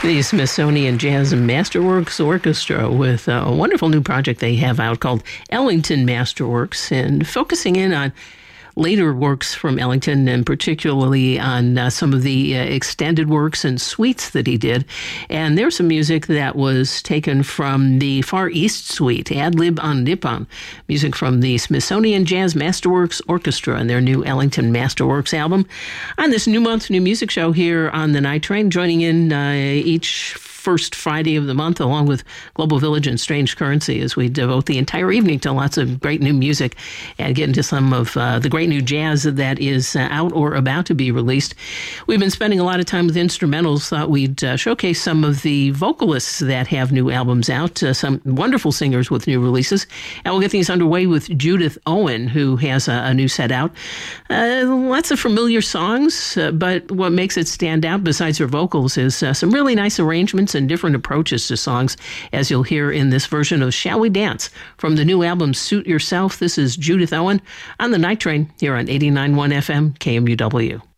The Smithsonian Jazz Masterworks Orchestra with a wonderful new project they have out called Ellington Masterworks, and focusing in on later works from Ellington, and particularly on some of the extended works and suites that he did. And there's some music that was taken from the Far East Suite, Ad Lib on Nippon, music from the Smithsonian Jazz Masterworks Orchestra and their new Ellington Masterworks album. On this New Month, New Music show here on the Night Train, joining in each first Friday of the month, along with Global Village and Strange Currency, as we devote the entire evening to lots of great new music and get into some of the great new jazz that is out or about to be released. We've been spending a lot of time with instrumentals. Thought we'd showcase some of the vocalists that have new albums out, some wonderful singers with new releases. And we'll get things underway with Judith Owen, who has a new set out. Lots of familiar songs, but what makes it stand out, besides her vocals, is some really nice arrangements and different approaches to songs, as you'll hear in this version of Shall We Dance from the new album Suit Yourself. This is Judith Owen on the Night Train here on 89.1 FM KMUW.